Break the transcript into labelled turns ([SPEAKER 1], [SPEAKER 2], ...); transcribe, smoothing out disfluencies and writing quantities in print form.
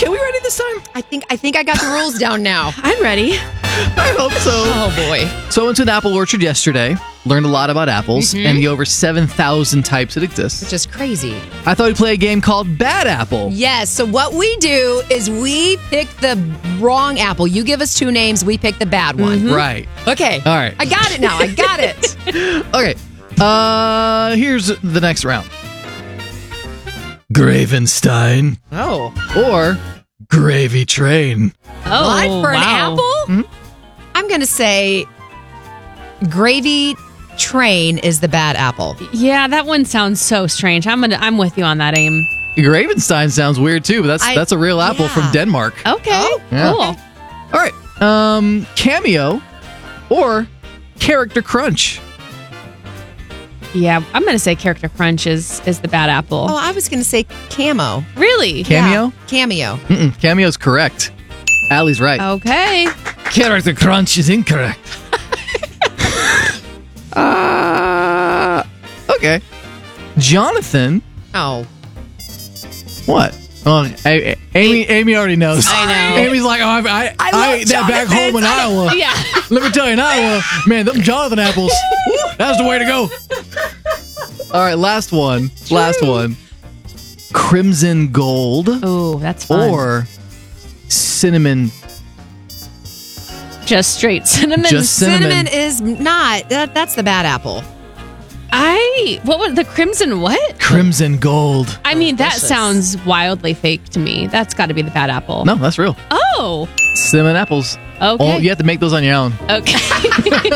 [SPEAKER 1] Okay, we ready this time?
[SPEAKER 2] I think I got the rules down now.
[SPEAKER 3] I'm ready.
[SPEAKER 1] I hope so.
[SPEAKER 2] Oh boy.
[SPEAKER 1] So I went to an apple orchard yesterday, learned a lot about apples and the over 7,000 types that exist.
[SPEAKER 2] Which is crazy.
[SPEAKER 1] I thought we'd play a game called Bad Apple.
[SPEAKER 2] Yes. So what we do is we pick the wrong apple. You give us two names. We pick the bad one.
[SPEAKER 1] Right.
[SPEAKER 2] Okay.
[SPEAKER 1] All right.
[SPEAKER 2] I got it now. I got it.
[SPEAKER 1] Okay. Here's the next round. Gravenstein
[SPEAKER 2] Oh.
[SPEAKER 1] or Gravy Train.
[SPEAKER 3] Oh,
[SPEAKER 2] What? For an
[SPEAKER 3] wow.
[SPEAKER 2] apple? I'm going to say Gravy Train is the bad apple.
[SPEAKER 3] Yeah, that one sounds so strange. I'm with you on that, Aim.
[SPEAKER 1] Gravenstein sounds weird too, but that's a real apple from Denmark.
[SPEAKER 3] Okay.
[SPEAKER 2] Oh,
[SPEAKER 1] Yeah.
[SPEAKER 3] Cool.
[SPEAKER 1] All right. Cameo or Character Crunch.
[SPEAKER 3] Yeah, I'm going to say Character Crunch is the bad apple.
[SPEAKER 2] Oh, I was going to say Camo.
[SPEAKER 3] Really?
[SPEAKER 1] Cameo?
[SPEAKER 2] Yeah, Cameo.
[SPEAKER 1] Cameo's correct. Allie's right.
[SPEAKER 3] Okay.
[SPEAKER 1] Character Crunch is incorrect. Okay. Jonathan.
[SPEAKER 2] Oh.
[SPEAKER 1] What? Oh, Amy already knows.
[SPEAKER 3] I know.
[SPEAKER 1] Amy's like, I ate that back home in Iowa.
[SPEAKER 3] Yeah.
[SPEAKER 1] Let me tell you, in Iowa, man, them Jonathan apples, that's the way to go. All right, last one. Last one. Crimson Gold
[SPEAKER 3] Oh, that's fun.
[SPEAKER 1] or cinnamon.
[SPEAKER 3] just straight cinnamon.
[SPEAKER 1] Just cinnamon.
[SPEAKER 2] Cinnamon is not. That's the bad apple.
[SPEAKER 3] What was the crimson what?
[SPEAKER 1] Crimson Gold.
[SPEAKER 3] I mean, that
[SPEAKER 2] Delicious.
[SPEAKER 3] sounds wildly fake to me. That's got to be the bad apple.
[SPEAKER 1] No, that's real.
[SPEAKER 3] Oh,
[SPEAKER 1] Cinnamon apples.
[SPEAKER 3] okay.
[SPEAKER 1] Oh, you have to make those on your own.
[SPEAKER 3] Okay.